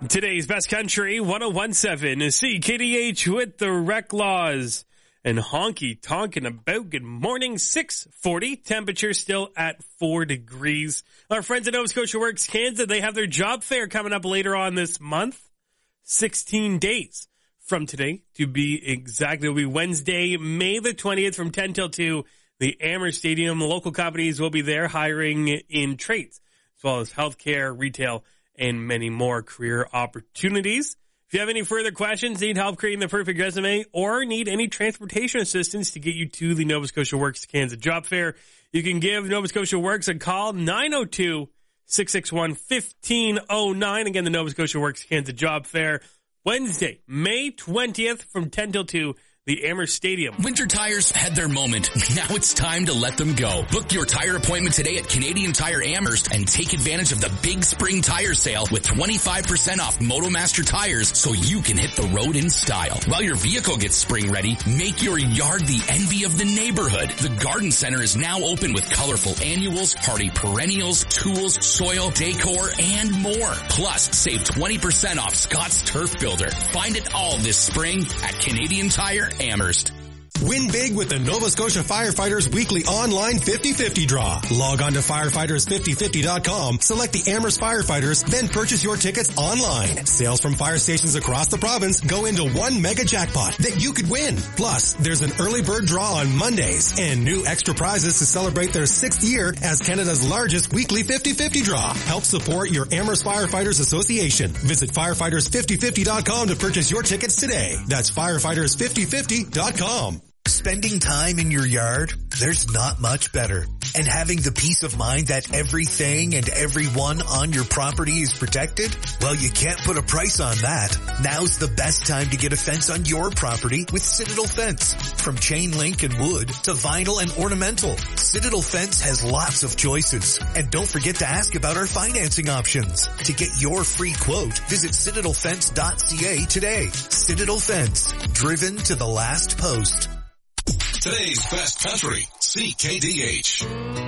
Today's Best Country 101.7 is CKDH with the Rec Laws and honky tonkin' about. Good morning, 6:40. Temperature still at 4 degrees. Our friends at Nova Scotia Works Canada, they have their job fair coming up later on this month. 16 days from today to be exact. It'll be Wednesday, May the 20th from 10 till 2. The Amherst Stadium. Local companies will be there hiring in trades as well as healthcare, retail, and many more career opportunities. If you have any further questions, need help creating the perfect resume, or need any transportation assistance to get you to the Nova Scotia Works Kansas Job Fair, you can give Nova Scotia Works a call, 902-661-1509. Again, the Nova Scotia Works Kansas Job Fair, Wednesday, May 20th from 10 till 2. The Amherst Stadium. Winter tires had their moment. Now it's time to let them go. Book your tire appointment today at Canadian Tire Amherst and take advantage of the big spring tire sale with 25% off MotoMaster tires so you can hit the road in style. While your vehicle gets spring ready, make your yard the envy of the neighborhood. The Garden Center is now open with colorful annuals, hardy perennials, tools, soil, decor, and more. Plus, save 20% off Scott's Turf Builder. Find it all this spring at Canadian Tire Amherst. Win big with the Nova Scotia Firefighters Weekly Online 50/50 Draw. Log on to firefighters5050.com, select the Amherst Firefighters, then purchase your tickets online. Sales from fire stations across the province go into one mega jackpot that you could win. Plus, there's an early bird draw on Mondays and new extra prizes to celebrate their 6th year as Canada's largest weekly 50/50 draw. Help support your Amherst Firefighters Association. Visit firefighters5050.com to purchase your tickets today. That's firefighters5050.com. Spending time in your yard, there's not much better. And having the peace of mind that everything and everyone on your property is protected? Well, you can't put a price on that. Now's the best time to get a fence on your property with Citadel Fence. From chain link and wood to vinyl and ornamental, Citadel Fence has lots of choices. And don't forget to ask about our financing options. To get your free quote, visit citadelfence.ca today. Citadel Fence, driven to the last post. Today's Best Country, CKDH.